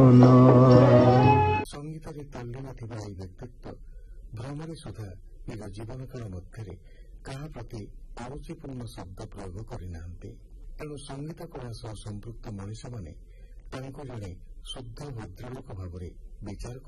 ଜୀବନ। ସଙ୍ଗୀତରେ ତାଲ୍ଲୀନ ଥିବା ଏହି ବ୍ୟକ୍ତିତ୍ୱ ଭ୍ରମରେ ସୁଦ୍ଧା ନିଜ ଜୀବନକାଳ ମଧ୍ୟରେ କାହା ପ୍ରତି ଅରୁଚିପୂର୍ଣ୍ଣ ଶବ୍ଦ ପ୍ରୟୋଗ କରିନାହାନ୍ତି। ତେଣୁ ସଙ୍ଗୀତ କଳା ସହ ସମ୍ପୃକ୍ତ ମଣିଷମାନେ ତାଙ୍କୁ ଜଣେ ଶୁଦ୍ଧ ଭଦ୍ରଲୋକ ଭାବରେ ବିଚାର